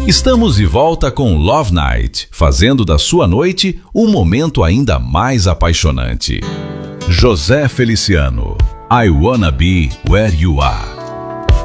Estamos de volta com Love Night, fazendo da sua noite um momento ainda mais apaixonante. José Feliciano, I Wanna Be Where You Are.